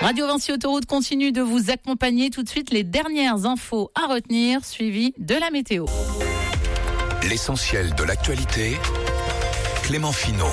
Radio Vinci Autoroute continue de vous accompagner. Tout de suite, les dernières infos à retenir, suivies de la météo. L'essentiel de l'actualité, Clément Finot.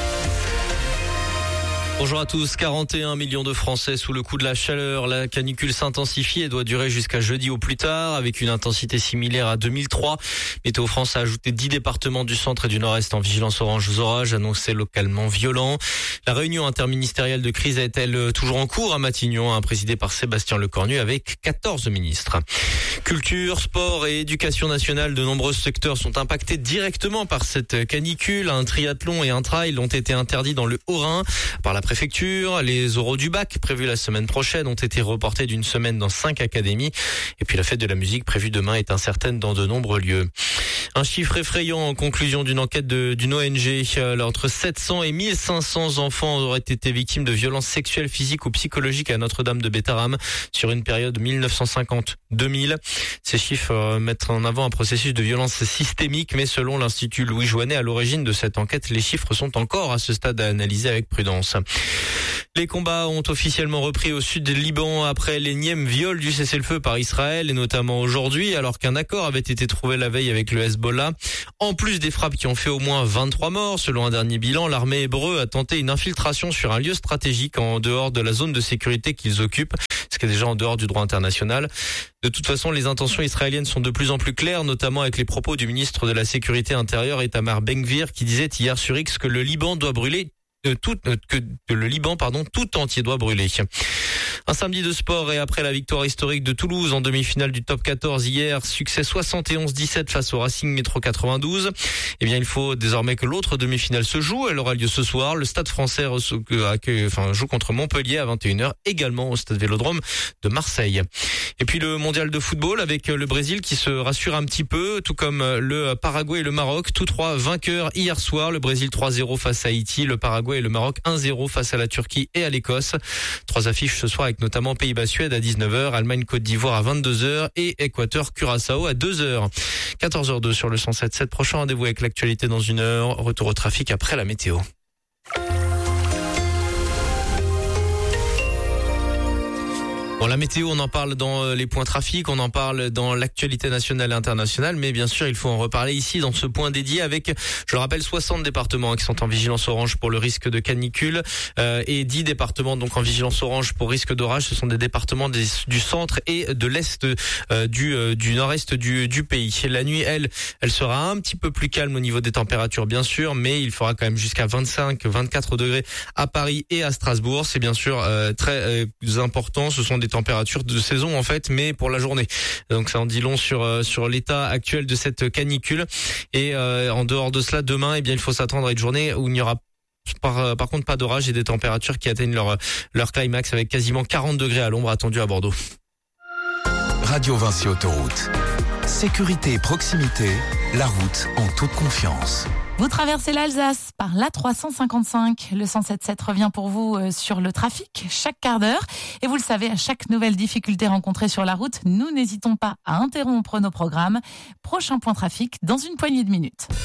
Bonjour à tous, 41 millions de Français sous le coup de la chaleur. La canicule s'intensifie et doit durer jusqu'à jeudi au plus tard, avec une intensité similaire à 2003. Météo France a ajouté 10 départements du centre et du nord-est en vigilance orange aux orages, annoncés localement violents. La réunion interministérielle de crise est-elle toujours en cours à Matignon, présidée par Sébastien Lecornu avec 14 ministres. Culture, sport et éducation nationale, de nombreux secteurs sont impactés directement par cette canicule. Un triathlon et un trail ont été interdits dans le Haut-Rhin par la préfecture. Les oraux du bac prévus la semaine prochaine ont été reportés d'une semaine dans 5 académies. Et puis la fête de la musique prévue demain est incertaine dans de nombreux lieux. Un chiffre effrayant en conclusion d'une enquête d'une ONG. Entre 700 et 1500 enfants auraient été victimes de violences sexuelles, physiques ou psychologiques à Notre-Dame de Bétharram sur une période 1950-2000. Ces chiffres mettent en avant un processus de violence systémique, mais selon l'Institut Louis Joannet, à l'origine de cette enquête, les chiffres sont encore à ce stade à analyser avec prudence. Les combats ont officiellement repris au sud du Liban après l'énième viol du cessez-le-feu par Israël, et notamment aujourd'hui, alors qu'un accord avait été trouvé la veille avec le Hezbollah. En plus des frappes qui ont fait au moins 23 morts, selon un dernier bilan, l'armée hébreu a tenté une infiltration sur un lieu stratégique en dehors de la zone de sécurité qu'ils occupent, ce qui est déjà en dehors du droit international. De toute façon, les intentions israéliennes sont de plus en plus claires, notamment avec les propos du ministre de la Sécurité intérieure, Itamar Ben-Gvir, qui disait hier sur X que le Liban doit brûler tout entier doit brûler. Un samedi de sport et après la victoire historique de Toulouse en demi-finale du top 14 hier, succès 71-17 face au Racing Métro 92. Eh bien, il faut désormais que l'autre demi-finale se joue. Elle aura lieu ce soir. Le Stade Français joue contre Montpellier à 21h, également au Stade Vélodrome de Marseille. Et puis le mondial de football avec le Brésil qui se rassure un petit peu, tout comme le Paraguay et le Maroc, tous trois vainqueurs hier soir. Le Brésil 3-0 face à Haïti, le Paraguay et le Maroc 1-0 face à la Turquie et à l'Écosse. 3 affiches ce soir avec notamment Pays-Bas-Suède à 19h, Allemagne-Côte d'Ivoire à 22h et Équateur-Curaçao à 2h. 14h02 sur le 107.7. Prochain rendez-vous avec l'actualité dans une heure. Retour au trafic après la météo. Bon, la météo, on en parle dans les points trafic, on en parle dans l'actualité nationale et internationale, mais bien sûr, il faut en reparler ici dans ce point dédié avec, je le rappelle, 60 départements qui sont en vigilance orange pour le risque de canicule et 10 départements donc en vigilance orange pour risque d'orage. Ce sont des départements du centre et de l'est du nord-est du pays. La nuit, elle sera un petit peu plus calme au niveau des températures, bien sûr, mais il fera quand même jusqu'à 25-24 degrés à Paris et à Strasbourg. C'est bien sûr très important. Ce sont des températures de saison en fait, mais pour la journée. Donc ça en dit long sur l'état actuel de cette canicule. Et en dehors de cela, demain, il faut s'attendre à une journée où il n'y aura par contre pas d'orage et des températures qui atteignent leur climax avec quasiment 40 degrés à l'ombre attendu à Bordeaux. Radio Vinci Autoroute. Sécurité et proximité, la route en toute confiance. Vous traversez l'Alsace par l'A355. Le 107.7 revient pour vous sur le trafic chaque quart d'heure. Et vous le savez, à chaque nouvelle difficulté rencontrée sur la route, nous n'hésitons pas à interrompre nos programmes. Prochain point trafic dans une poignée de minutes.